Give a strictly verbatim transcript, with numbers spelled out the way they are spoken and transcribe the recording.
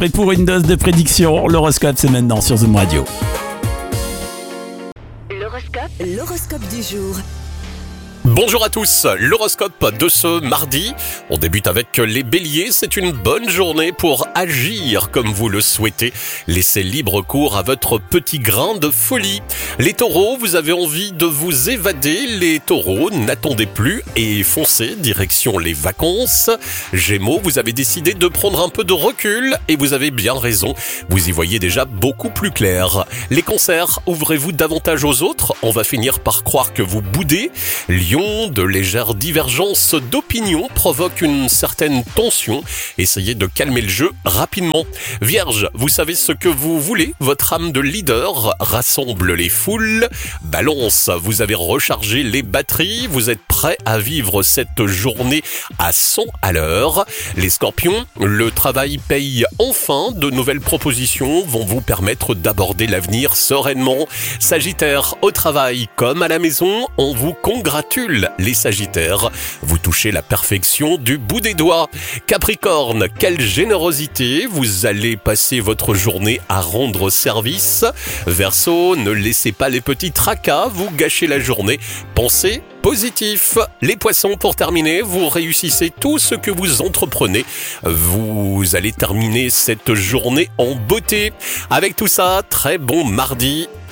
prêt pour une dose de prédiction? L'horoscope, c'est maintenant sur Zoom Radio. L'horoscope, l'horoscope du jour. Bonjour à tous, l'horoscope de ce mardi. On débute avec les béliers, c'est une bonne journée pour agir comme vous le souhaitez. Laissez libre cours à votre petit grain de folie. Les taureaux, vous avez envie de vous évader. Les taureaux, n'attendez plus et foncez direction les vacances. Gémeaux, vous avez décidé de prendre un peu de recul et vous avez bien raison. Vous y voyez déjà beaucoup plus clair. Les cancers, ouvrez-vous davantage aux autres. On va finir par croire que vous boudez. Lion, de légères divergences d'opinion provoquent une certaine tension. Essayez de calmer le jeu rapidement. Vierge, vous savez ce que vous voulez. Votre âme de leader rassemble les foules. Balance, vous avez rechargé les batteries. Vous êtes prêt à vivre cette journée à cent à l'heure. Les scorpions, le travail paye enfin. De nouvelles propositions vont vous permettre d'aborder l'avenir sereinement. Sagittaire, au travail comme à la maison, on vous congratule. Les sagittaires, vous touchez la perfection du bout des doigts. Capricorne, quelle générosité, vous allez passer votre journée à rendre service. Verseau, ne laissez pas les petits tracas vous gâcher la journée. Pensez positif. Les poissons, pour terminer, vous réussissez tout ce que vous entreprenez. Vous allez terminer cette journée en beauté. Avec tout ça, très bon mardi